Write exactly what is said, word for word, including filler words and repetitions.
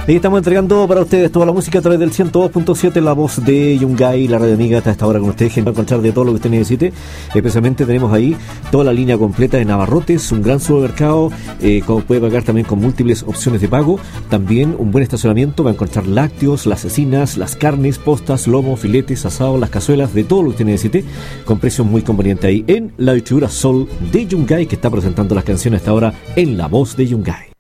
Ahí estamos entregando para ustedes toda la música a través del ciento dos punto siete, la voz de Yungay, la radio amiga hasta esta hora con ustedes, gente, va a encontrar de todo lo que usted necesite. Especialmente tenemos ahí toda la línea completa de Navarrotes, un gran supermercado, eh, como puede pagar también con múltiples opciones de pago. También un buen estacionamiento, va a encontrar lácteos, las cecinas, las carnes, postas, lomo, filetes, asados, las cazuelas, de todo lo que usted necesite, con precios muy convenientes ahí en la distribuidora Sol de Yungay, que está presentando las canciones hasta ahora en la voz de Yungay.